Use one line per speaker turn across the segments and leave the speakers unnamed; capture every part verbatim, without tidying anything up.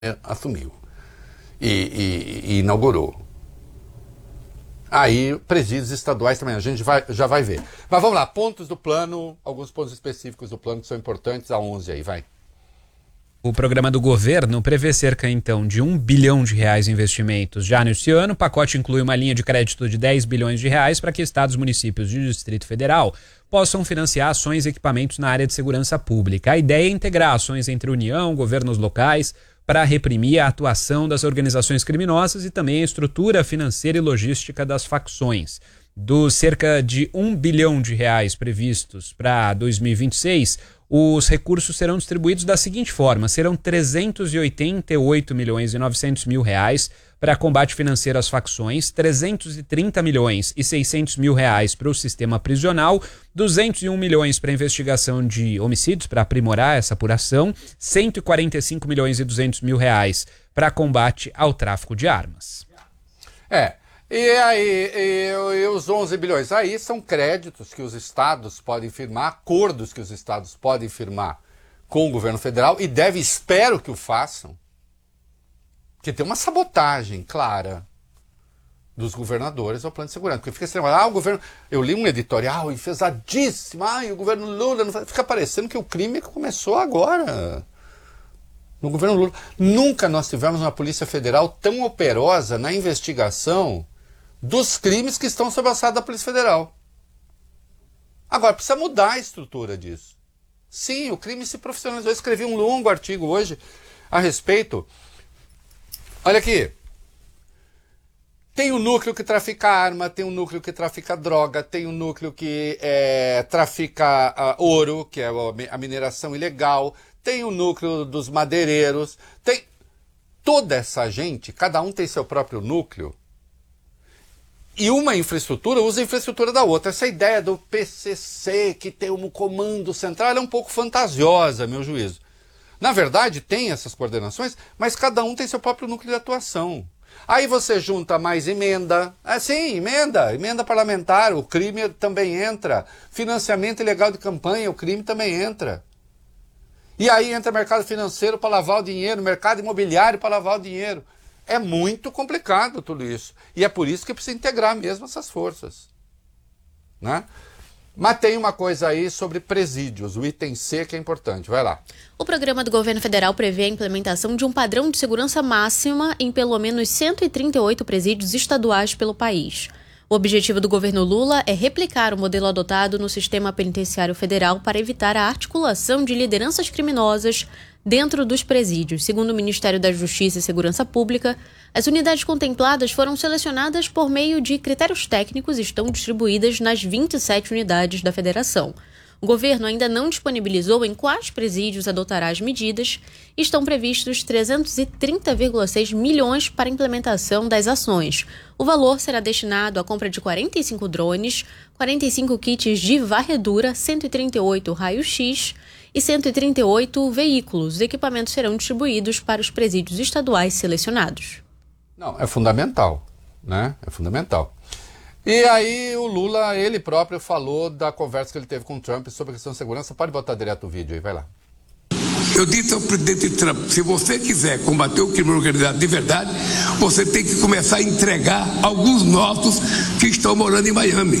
assumiu e, e, e inaugurou. Aí, presídios estaduais também, a gente vai, já vai ver. Mas vamos lá, pontos do plano, alguns pontos específicos do plano que são importantes, a onze aí, vai.
O programa do governo prevê cerca, então, de um bilhão de reais em investimentos já neste ano. O pacote inclui uma linha de crédito de dez bilhões de reais para que estados, municípios e o Distrito Federal possam financiar ações e equipamentos na área de segurança pública. A ideia é integrar ações entre União, governos locais, para reprimir a atuação das organizações criminosas e também a estrutura financeira e logística das facções. Dos cerca de um bilhão de reais previstos para dois mil e vinte e seis, os recursos serão distribuídos da seguinte forma: serão trezentos e oitenta e oito milhões e novecentos mil reais para combate financeiro às facções, trezentos e trinta milhões e seiscentos mil reais para o sistema prisional, duzentos e um milhões para investigação de homicídios, para aprimorar essa apuração, cento e quarenta e cinco milhões e duzentos mil reais para combate ao tráfico de armas.
É, e aí e, e os onze bilhões aí são créditos que os estados podem firmar, acordos que os estados podem firmar com o governo federal e deve, espero que o façam, porque tem uma sabotagem clara dos governadores ao plano de segurança. Porque fica assim, ah, o governo... Eu li um editorial enfesadíssimo, ah, e o governo Lula... Não... Fica parecendo que o crime começou agora, no governo Lula. Nunca nós tivemos uma Polícia Federal tão operosa na investigação dos crimes que estão sob a alçada da Polícia Federal. Agora, precisa mudar a estrutura disso. Sim, o crime se profissionalizou. Eu escrevi um longo artigo hoje a respeito... Olha aqui, tem o núcleo que trafica arma, tem o núcleo que trafica droga, tem o núcleo que é, trafica uh, ouro, que é a mineração ilegal, tem o núcleo dos madeireiros, tem toda essa gente, cada um tem seu próprio núcleo, e uma infraestrutura usa a infraestrutura da outra. Essa ideia do P C C, que tem um comando central, ela é um pouco fantasiosa, a meu juízo. Na verdade, tem essas coordenações, mas cada um tem seu próprio núcleo de atuação. Aí você junta mais emenda, ah, sim, emenda, emenda parlamentar, o crime também entra. Financiamento ilegal de campanha, o crime também entra. E aí entra mercado financeiro para lavar o dinheiro, mercado imobiliário para lavar o dinheiro. É muito complicado tudo isso. E é por isso que precisa integrar mesmo essas forças, né? Mas tem uma coisa aí sobre presídios, o item C, que é importante. Vai lá.
O programa do governo federal prevê a implementação de um padrão de segurança máxima em pelo menos cento e trinta e oito presídios estaduais pelo país. O objetivo do governo Lula é replicar o modelo adotado no sistema penitenciário federal para evitar a articulação de lideranças criminosas dentro dos presídios. Segundo o Ministério da Justiça e Segurança Pública, as unidades contempladas foram selecionadas por meio de critérios técnicos e estão distribuídas nas vinte e sete unidades da federação. O governo ainda não disponibilizou em quais presídios adotará as medidas e estão previstos trezentos e trinta vírgula seis milhões para a implementação das ações. O valor será destinado à compra de quarenta e cinco drones, quarenta e cinco kits de varredura, cento e trinta e oito raios-x e cento e trinta e oito veículos. Os equipamentos serão distribuídos para os presídios estaduais selecionados.
Não, é fundamental, né? É fundamental. E aí o Lula, ele próprio, falou da conversa que ele teve com o Trump sobre a questão de segurança. Pode botar direto o vídeo aí, vai lá.
Eu disse ao presidente Trump, se você quiser combater o crime organizado de verdade, você tem que começar a entregar alguns nossos que estão morando em Miami.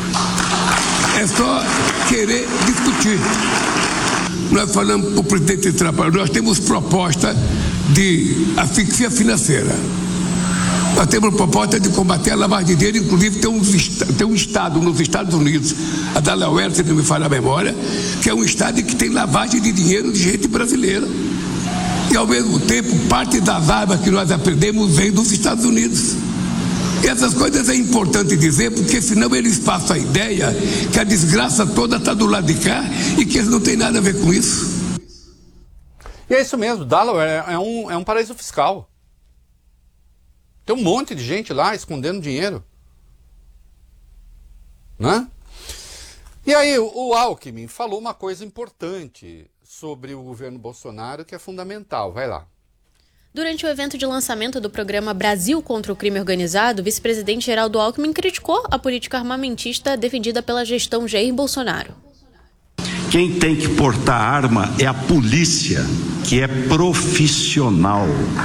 É só querer discutir. Nós falamos para o presidente Trump, nós temos proposta de asfixia financeira. Nós temos proposta de combater a lavagem de dinheiro, inclusive tem um, tem um estado nos Estados Unidos, a Delaware, se não me falha a memória, que é um estado que tem lavagem de dinheiro de gente brasileira. E ao mesmo tempo, parte das armas que nós aprendemos vem dos Estados Unidos. E essas coisas é importante dizer, porque senão eles passam a ideia que a desgraça toda está do lado de cá e que eles não têm nada a ver com isso.
E é isso mesmo, Delaware é um, é um paraíso fiscal. Tem um monte de gente lá escondendo dinheiro, né? E aí o Alckmin falou uma coisa importante sobre o governo Bolsonaro que é fundamental. Vai lá.
Durante o evento de lançamento do programa Brasil contra o Crime Organizado, o vice-presidente Geraldo Alckmin criticou a política armamentista defendida pela gestão Jair Bolsonaro.
Quem tem que portar arma é a polícia, que é profissional.